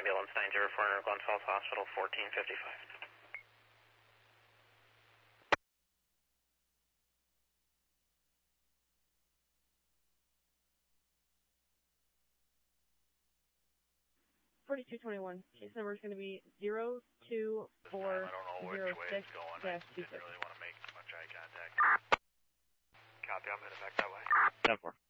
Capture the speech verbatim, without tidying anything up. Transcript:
ambulance nine zero four near Glens Falls Hospital, fourteen fifty-five. forty-two twenty-one. Case number is going to be zero two four zero six dash two six. Didn't really want to make much eye contact. Copy, I'm headed back that way. ten four.